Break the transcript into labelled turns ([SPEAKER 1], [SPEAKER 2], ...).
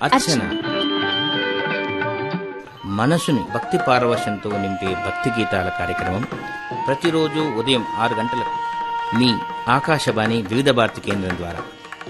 [SPEAKER 1] అర్చన మనసుని భక్తి పారవశంతో నింపే భక్తి గీతాల కార్యక్రమం ప్రతిరోజు ఉదయం 6 గంటలకు మీ ఆకాశవాణి వివిధ భారతి కేంద్రం ద్వారా